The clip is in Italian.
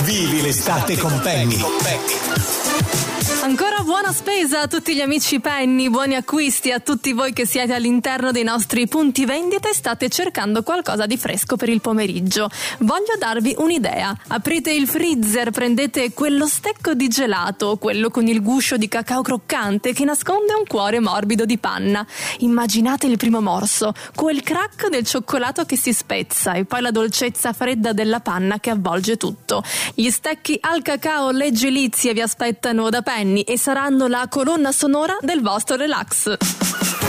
Vivi l'estate con Penny. Ancora buona spesa a tutti gli amici Penny, buoni acquisti a tutti voi che siete all'interno dei nostri punti vendita e state cercando qualcosa di fresco per il pomeriggio. Voglio darvi un'idea: aprite il freezer, prendete quello stecco di gelato, quello con il guscio di cacao croccante che nasconde un cuore morbido di panna. Immaginate il primo morso, quel crack del cioccolato che si spezza e poi la dolcezza fredda della panna che avvolge tutto. Gli stecchi al cacao leggerizie vi aspettano da Penny e saranno la colonna sonora del vostro relax.